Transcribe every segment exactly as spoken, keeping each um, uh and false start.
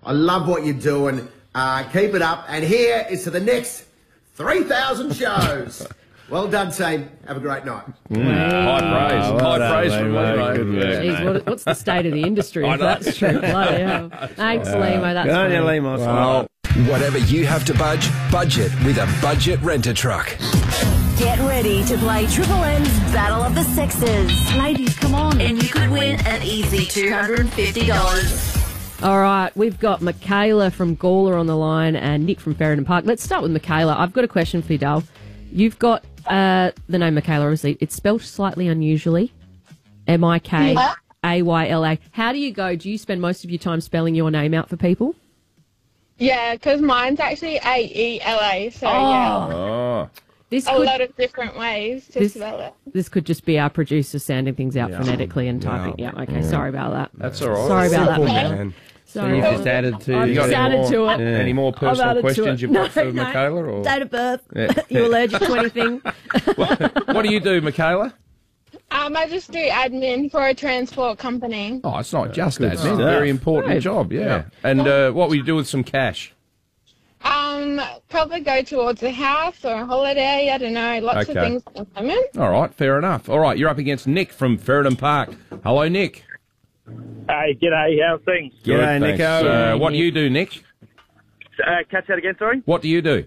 I love what you're doing. Uh, keep it up. And here is to the next three thousand shows. Well done, team. Have a great night. Mm. High praise. Oh, well High done, praise mate, from mate. Limo. Good work, Jeez, what, what's the state of the industry if that's true? Bloody hell. Thanks, Limo. That's Good on you, great. Limo. Well, Whatever you have to budge, budget with a budget rent-a-truck. Get ready to play Triple M's Battle of the Sexes. Ladies, come on. And you could win an easy two hundred fifty dollars. All right, we've got Michaela from Gawler on the line and Nick from Ferryden Park. Let's start with Michaela. I've got a question for you, Dale. You've got uh, the name Michaela, obviously. It's spelled slightly unusually. M I K A Y L A. How do you go? Do you spend most of your time spelling your name out for people? Yeah, because mine's actually A E L A, so Oh. yeah, oh. This a could, lot of different ways to This- spell it. this could just be our producer sounding things out Yeah. phonetically and typing. Yeah, okay, sorry about that. That's all right. Sorry about that, Simple, Michaela. man. So Sorry. you've just added to... I've You got just any added more, to it. Yeah. Any more I've personal added to questions it. you've got No, for no. Michaela? Or? Date of birth. Yeah. You allergic to anything? what, what do you do, Michaela? Um, I just do admin for a transport company. Oh, it's not just that. It's a stuff. very important Right. job, yeah. And uh, what will you do with some cash? Um, probably go towards a house or a holiday. I don't know. Lots Okay. of things at the moment. All right, fair enough. All right, you're up against Nick from Ferryden Park. Hello, Nick. Hey, g'day, how's things? Good, G'day, thanks. Nico. Uh, what do you do, Nick? Uh, catch that again, sorry? What do you do?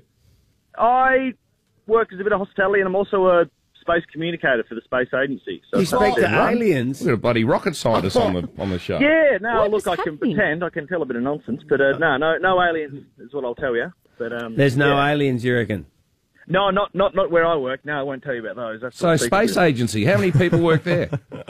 I work as a bit of hospitality and I'm also a space communicator for the space agency. So You speak to Right. aliens? We've got a bloody rocket scientist on the on the show. Yeah, no, What look, is I can happening? pretend, I can tell a bit of nonsense, but uh, no, no, no aliens is what I'll tell you. But um, There's no yeah. aliens, you reckon? No, not not not where I work. No, I won't tell you about those. That's So, top secret. space agency, how many people work there?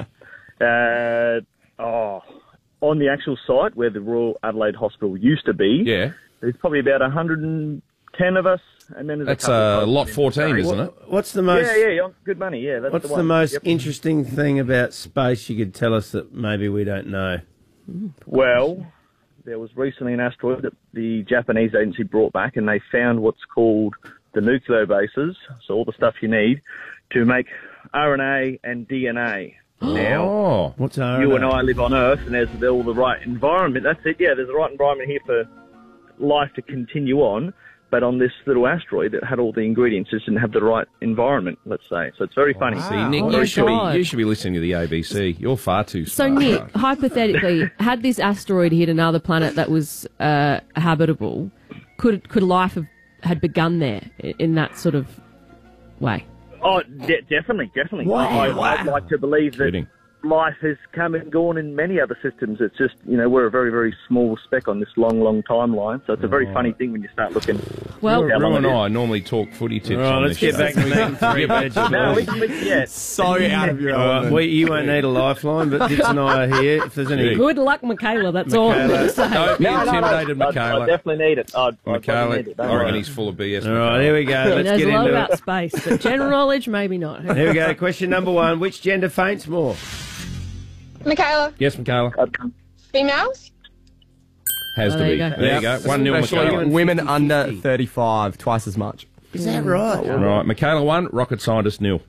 Uh, oh, on the actual site where the Royal Adelaide Hospital used to be, Yeah, there's probably about one hundred ten of us, and then there's that's a couple uh, of lot folks in fourteen, Surrey. isn't it? What's the most... Yeah, yeah, yeah, good money. Yeah, that's What's the the, one. most Yep. interesting thing about space you could tell us that maybe we don't know? Well, there was recently an asteroid that the Japanese agency brought back, and they found what's called the nucleobases, so all the stuff you need to make R N A and D N A. Now, Oh, What's our... you and I live on Earth, and there's all the right environment. That's it. Yeah, there's the right environment here for life to continue on. But on this little asteroid, it had all the ingredients, just didn't have the right environment. Let's say. So it's very funny. see, Nick, Oh you my should God. be you should be listening to the A B C. You're far too So, smart. Nick, hypothetically, had this asteroid hit another planet that was uh, habitable, could could life have had begun there i- in that sort of way? Oh, de- definitely, definitely. Wow. I, I'd like to believe that Kidding. life has come and gone in many other systems. It's just, you know, we're a very, very small speck on this long, long timeline. So it's a very funny thing when you start looking. Well, how Ru long and it is. I normally talk footy tips. Right, on let's this get show. back to making three Yeah. No, we vegetables. can, we, yeah. So out of your All right, element. we, you won't need a lifeline, but Dits and I are here. If there's any... good luck, Michaela. That's all I'm going to say. Don't be No, no, no, intimidated, I, I Michaela. definitely need it. I, I Michaela, definitely need it. Don't I reckon worry. he's full of B S. All right, here we go. He Let's knows get a lot into about it. space, but general knowledge, maybe not. Here we go. Question number one. Which gender faints more? Michaela, Yes, Michaela. females? Has Oh, to there be. you go. There you go. One nil, Actually, Michaela. women under fifty. thirty-five, twice as much. Is that right? All right, Michaela one, rocket scientist nil.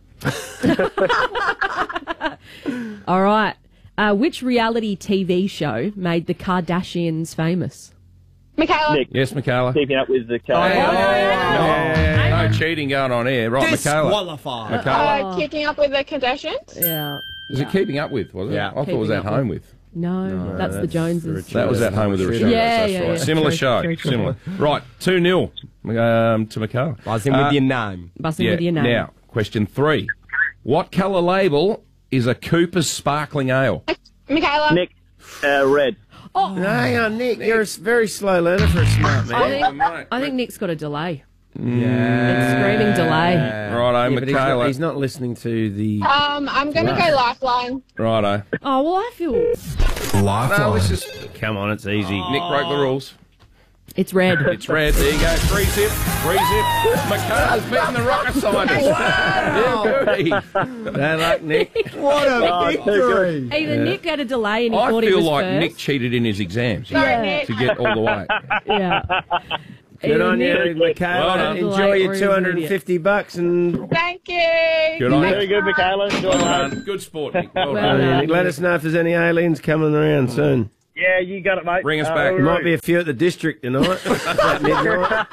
All right. Uh, which reality T V show made the Kardashians famous? Michaela, Nick, Yes, Michaela. keeping up with the Oh, car. no, no cheating going on here. Right, Michaela. Disqualified. Michaela. uh, keeping up with the Kardashians? Yeah. Was it keeping up with, was it? Yeah. I thought it Keeping was at Up home with. No, that's, the that's Joneses. the That was at home with the Rochelle. Yeah, that's yeah, right. yeah. Similar True, show. true, true. Similar. Right, two nil um, to Michaela. Buzzing Uh, with your name. Busting yeah, with your name. Now, question three. What colour label is a Cooper's Sparkling Ale? Michaela, Nick, uh, red. Oh, No, hang on, Nick. You're a s- very slow learner for a smart I man. think, mate. I think Nick's got a delay. Yeah. It's screaming delay. Righto, Yeah, but he's not, Michaela. he's not listening to the... um, I'm going to go lifeline. Righto. Oh, well, I feel No, it's just Come on, it's easy. Nick broke the rules. it's red. It's red. There you go. Three zip. Three zip. Michaela's beating the rocket scientist. Yeah, beauty. Bad luck, Nick. What a victory! Either Nick had a delay and he I thought he feel was like first. Nick cheated in his exams Sorry, Nick. to get all the way. Yeah. Good Either on Nick- you, Michaela. Well done. Enjoy Like, or your he's two an hundred fifty bucks and Thank you. Good on Very you. good, Michaela. Enjoy Well that. done. Good sport, Nick. Well Well done. done. Nick, let us know if there's any aliens coming around soon. Yeah, you got it, mate. Bring us Uh, back. There might be a few at the district tonight at midnight.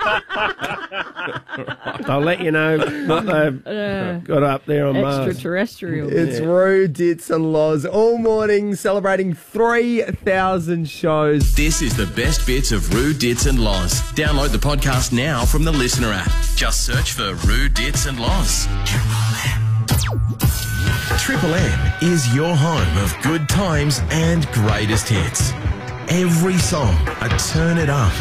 I'll let you know what they've Uh, got up there on Mars. extraterrestrial. It's Roo, Dits and Loz all morning celebrating three thousand shows. This is the best bits of Roo, Dits and Loz. Download the podcast now from the Listener app. Just search for Roo, Dits and Loz. Triple M is your home of good times and greatest hits. Every song, a turn it up